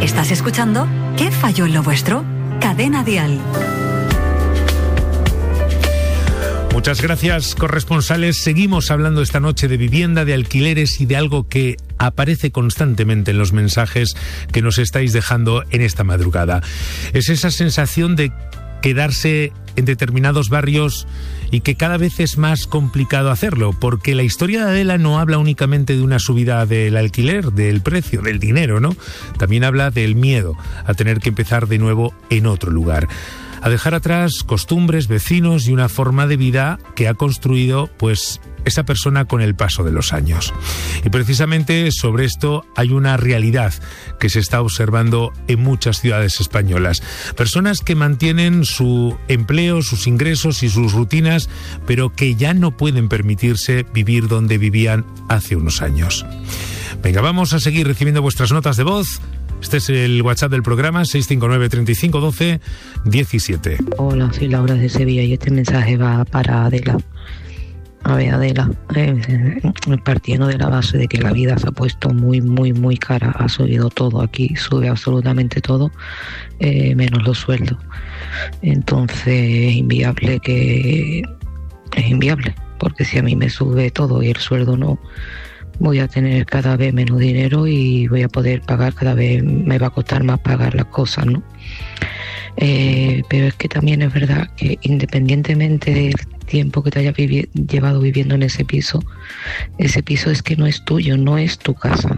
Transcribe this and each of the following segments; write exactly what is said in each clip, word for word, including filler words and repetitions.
¿Estás escuchando ¿Qué falló en lo vuestro? Cadena Dial. Muchas gracias, corresponsales. Seguimos hablando esta noche de vivienda, de alquileres y de algo que aparece constantemente en los mensajes que nos estáis dejando en esta madrugada. Es esa sensación de quedarse en determinados barrios y que cada vez es más complicado hacerlo, porque la historia de Adela no habla únicamente de una subida del alquiler, del precio, del dinero, ¿no? También habla del miedo a tener que empezar de nuevo en otro lugar, a dejar atrás costumbres, vecinos y una forma de vida que ha construido, pues, esa persona con el paso de los años. Y precisamente sobre esto hay una realidad que se está observando en muchas ciudades españolas. Personas que mantienen su empleo, sus ingresos y sus rutinas, pero que ya no pueden permitirse vivir donde vivían hace unos años. Venga, vamos a seguir recibiendo vuestras notas de voz. Este es el WhatsApp del programa, seis cinco nueve, treinta y cinco, doce, diecisiete. Hola, soy Laura de Sevilla y este mensaje va para Adela. A ver, Adela, eh, partiendo de la base de que la vida se ha puesto muy, muy, muy cara, ha subido todo aquí, sube absolutamente todo, eh, menos los sueldos. Entonces es inviable que... es inviable, porque si a mí me sube todo y el sueldo no, voy a tener cada vez menos dinero y voy a poder pagar, cada vez me va a costar más pagar las cosas, ¿no? Eh, pero es que también es verdad que independientemente del tiempo que te hayas vivi- llevado viviendo en ese piso, ese piso es que no es tuyo, no es tu casa.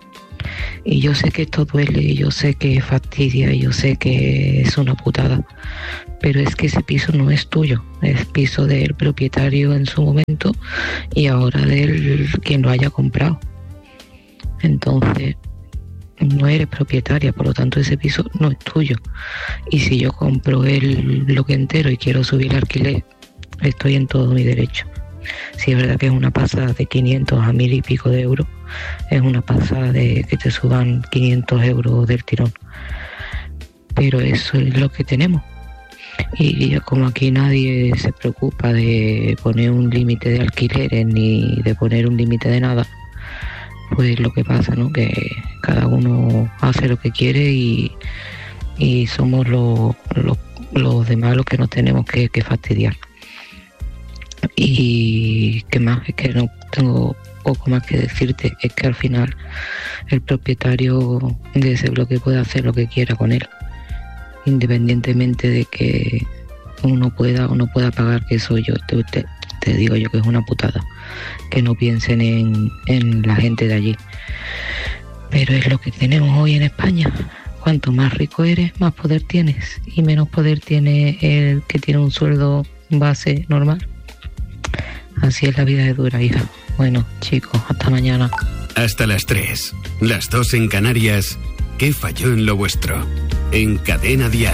Y yo sé que esto duele, y yo sé que fastidia, y yo sé que es una putada, pero es que ese piso no es tuyo, es piso del propietario en su momento y ahora del quien lo haya comprado. Entonces no eres propietaria, por lo tanto ese piso no es tuyo. Y si yo compro el bloque entero y quiero subir el alquiler, estoy en todo mi derecho. Si es verdad que es una pasada de quinientos a mil y pico de euros, es una pasada de que te suban quinientos euros del tirón. Pero eso es lo que tenemos. Y como aquí nadie se preocupa de poner un límite de alquileres ni de poner un límite de nada, pues lo que pasa, ¿no? Que cada uno hace lo que quiere y, y somos los, los, los demás los que nos tenemos que, que fastidiar. Y qué más, es que no tengo poco más que decirte, es que al final el propietario de ese bloque puede hacer lo que quiera con él, independientemente de que uno pueda o no pueda pagar, que eso yo te, te, te digo yo que es una putada, que no piensen en, en la gente de allí. Pero es lo que tenemos hoy en España. Cuanto más rico eres, más poder tienes, y menos poder tiene el que tiene un sueldo base normal. Así es la vida de dura, hija. Bueno, chicos, hasta mañana. Hasta las tres, las dos en Canarias. ¿Qué falló en lo vuestro? En Cadena Dial.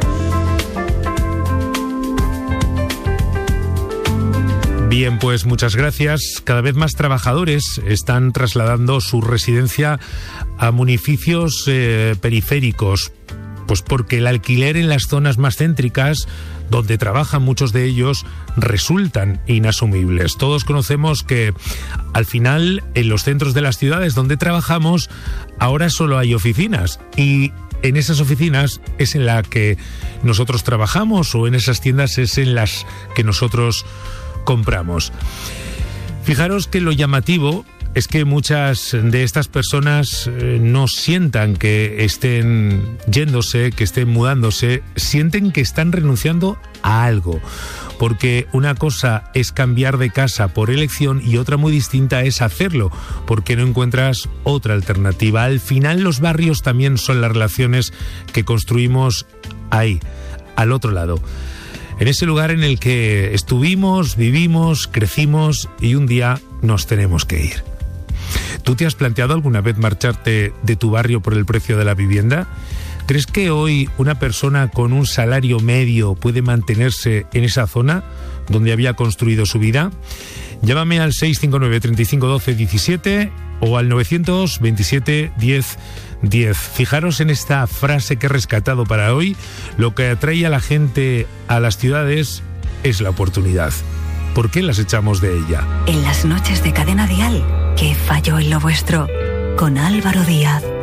Bien, pues muchas gracias. Cada vez más trabajadores están trasladando su residencia a municipios eh, periféricos, pues porque el alquiler en las zonas más céntricas, donde trabajan muchos de ellos, resultan inasumibles. Todos conocemos que al final en los centros de las ciudades donde trabajamos ahora solo hay oficinas, y en esas oficinas es en la que nosotros trabajamos, o en esas tiendas es en las que nosotros compramos. Fijaros que lo llamativo es que muchas de estas personas eh, no sientan que estén yéndose, que estén mudándose, sienten que están renunciando a algo. Porque una cosa es cambiar de casa por elección y otra muy distinta es hacerlo porque no encuentras otra alternativa. Al final los barrios también son las relaciones que construimos ahí, al otro lado. En ese lugar en el que estuvimos, vivimos, crecimos y un día nos tenemos que ir. ¿Tú te has planteado alguna vez marcharte de tu barrio por el precio de la vivienda? ¿Crees que hoy una persona con un salario medio puede mantenerse en esa zona donde había construido su vida? Llámame al seis cinco nueve, treinta y cinco, doce, diecisiete o al novecientos veintisiete, diez, diez. Fijaros en esta frase que he rescatado para hoy. Lo que atrae a la gente a las ciudades es la oportunidad. ¿Por qué las echamos de ella? En las noches de Cadena Dial, ¿qué falló en lo vuestro? Con Álvaro Díaz.